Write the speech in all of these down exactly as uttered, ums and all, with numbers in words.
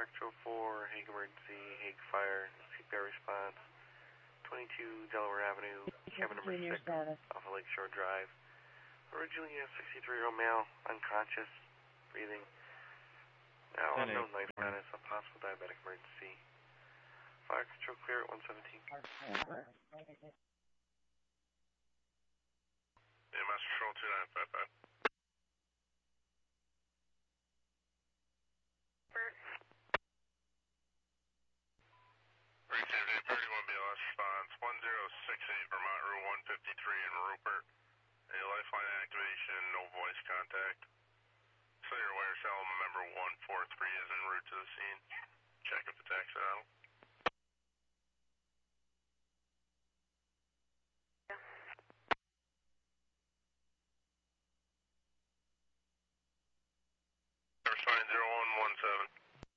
Fire Control four, Hague Emergency, Hague Fire, C P R response, twenty-two Delaware Avenue, cabin number six, off of Lakeshore Drive. Originally a sixty-three-year-old male, unconscious, breathing. Now unknown life status, a possible diabetic emergency. Fire Control clear at one seventeen. A M S Control two nine five five. Receive thirty-one B L S response one zero six eight Vermont Route one fifty-three in Rupert. A lifeline activation, no voice contact. Cellular wire cell member one four three is en route to the scene. Check if it's accidental. Sign zero one one seven.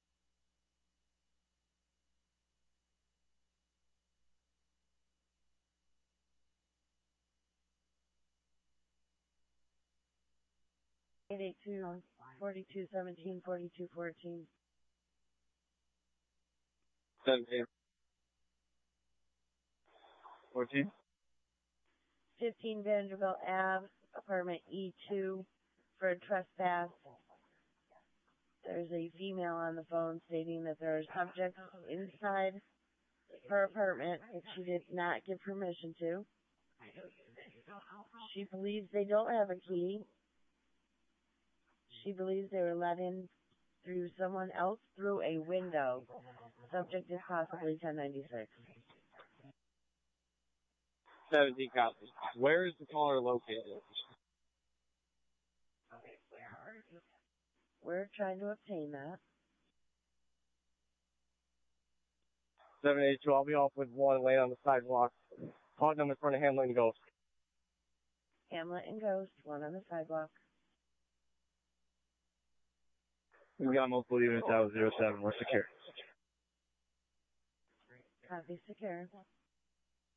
eight eight two, forty-two seventeen, forty-two fourteen. seventeen. fourteen. fifteen Vanderbilt Ave, apartment E two, for a trespass. There's a female on the phone stating that there are subjects inside her apartment that she did not give permission to. She believes they don't have a key. She believes they were let in through someone else through a window. Subject is possibly ten ninety-six. seventeen copies. Where is the caller located? We're trying to obtain that. seven eight two, I'll be off with one laying on the sidewalk. Hog number in front of Hamlet and Ghost. Hamlet and Ghost, one on the sidewalk. We've got multiple units out of zero seven. We're secure. Copy secure.